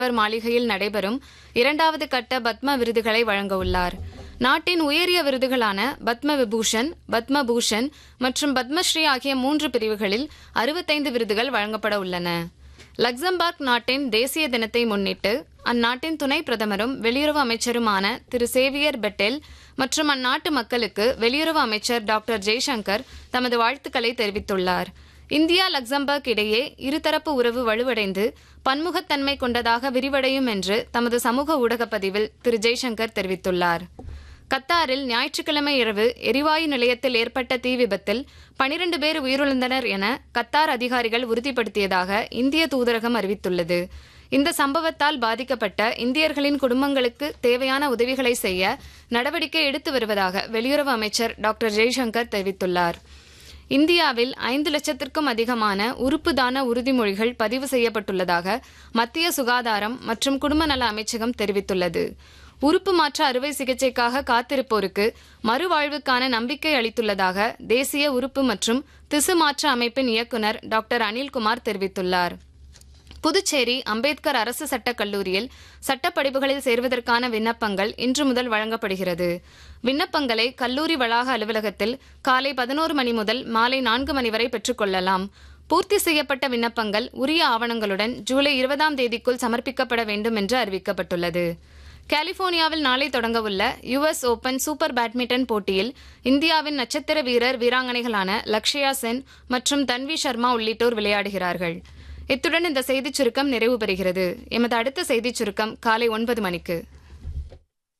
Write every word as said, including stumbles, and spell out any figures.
மாளிகையில் நடைபெறும் இரண்டாவது கட்ட பத்ம விருதுகளை வழங்கவுள்ளார். நாட்டின் உயரிய விருதுகளான பத்ம விபூஷன், பத்ம பூஷன் மற்றும் பத்மஸ்ரீ ஆகிய மூன்று பிரிவுகளில் அறுபத்தைந்து விருதுகள் வழங்கப்பட உள்ளன. லக்சம்பர்க் நாட்டின் தேசிய தினத்தை முன்னிட்டு அந்நாட்டின் துணை பிரதமரும் வெளியுறவு அமைச்சருமான திரு சேவியர் பெட்டெல் மற்றும் அந்நாட்டு மக்களுக்கு வெளியுறவு அமைச்சர் டாக்டர் ஜெய்சங்கர் தமது வாழ்த்துக்களை தெரிவித்துள்ளார். இந்தியா லக்சம்பர்க் இடையே இருதரப்பு உறவு வலுவடைந்து பன்முகத்தன்மை கொண்டதாக விரிவடையும் என்று தமது சமூக ஊடகப் பதிவில் திரு ஜெய்சங்கர் தெரிவித்துள்ளார். கத்தாரில் ஞாயிற்றுக்கிழமை இரவு எரிவாயு நிலையத்தில் ஏற்பட்ட தீ விபத்தில் பனிரண்டு பேர் உயிரிழந்தனர் என கத்தார் அதிகாரிகள் உறுதிப்படுத்தியதாக இந்திய தூதரகம் அறிவித்துள்ளது. இந்த சம்பவத்தால் பாதிக்கப்பட்ட இந்தியர்களின் குடும்பங்களுக்கு தேவையான உதவிகளை செய்ய நடவடிக்கை எடுத்து வருவதாக வெளியுறவு அமைச்சர் டாக்டர் ஜெய்சங்கர் தெரிவித்துள்ளார். இந்தியாவில் ஐந்து லட்சத்திற்கும் அதிகமான உறுப்பு தான உறுதிமொழிகள் பதிவு செய்யப்பட்டுள்ளதாக மத்திய சுகாதாரம் மற்றும் குடும்ப நல அமைச்சகம் தெரிவித்துள்ளது. உறுப்பு மாற்ற அறுவை சிகிச்சைக்காக காத்திருப்போருக்கு மறுவாழ்வுக்கான நம்பிக்கை அளித்துள்ளதாக தேசிய உறுப்பு மற்றும் திசு மாற்ற அமைப்பின் இயக்குநர் டாக்டர் அனில்குமார் தெரிவித்துள்ளார். புதுச்சேரி அம்பேத்கர் அரசு சட்டக் கல்லூரியில் சட்டப்படிப்புகளில் சேர்வதற்கான விண்ணப்பங்கள் இன்று முதல் வழங்கப்படுகிறது. விண்ணப்பங்களை கல்லூரி வளாக அலுவலகத்தில் காலை பதினோரு மணி முதல் மாலை நான்கு மணி வரை பெற்றுக்கொள்ளலாம். பூர்த்தி செய்யப்பட்ட விண்ணப்பங்கள் உரிய ஆவணங்களுடன் ஜூலை இருபதாம் தேதிக்குள் சமர்ப்பிக்கப்பட வேண்டும் என்று அறிவிக்கப்பட்டுள்ளது. கலிபோர்னியாவில் நாளை தொடங்கவுள்ள யுஎஸ் ஓபன் சூப்பர் பேட்மிண்டன் போட்டியில் இந்தியாவின் நட்சத்திர வீரர் வீராங்கனைகளான லக்ஷயா சென் மற்றும் தன்வி சர்மா உள்ளிட்டோர் விளையாடுகிறார்கள். இத்துடன் இந்த செய்திச் சுருக்கம் நிறைவு பெறுகிறது. எமது அடுத்த செய்திச் சுருக்கம் காலை ஒன்பது மணிக்கு.